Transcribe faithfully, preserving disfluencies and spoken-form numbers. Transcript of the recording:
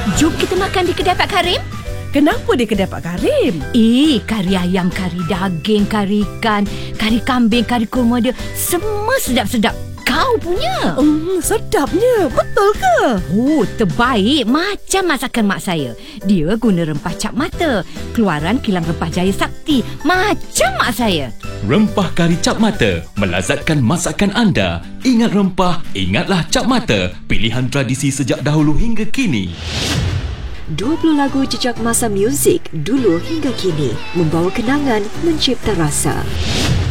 Jom kita makan di kedai Pak Karim. Kenapa di kedai Pak Karim? Eh, kari ayam, kari daging, kari ikan, kari kambing, kari kurma dia semua sedap-sedap. Kau punya. Hmm, sedapnya. Betul ke? Oh, terbaik macam masakan mak saya. Dia guna rempah cap mata, keluaran kilang rempah Jaya Sakti, macam mak saya. Rempah kari cap mata melazatkan masakan anda. Ingat rempah, ingatlah cap mata. Pilihan tradisi sejak dahulu hingga kini. dua puluh lagu jejak masa muzik dulu hingga kini, membawa kenangan, mencipta rasa.